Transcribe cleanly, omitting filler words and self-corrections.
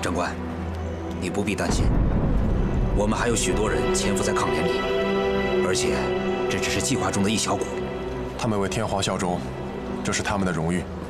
长官，你不必担心，我们还有许多人潜伏在抗联里，而且这只是计划中的一小股。 他们为天皇效忠，这是他们的荣誉。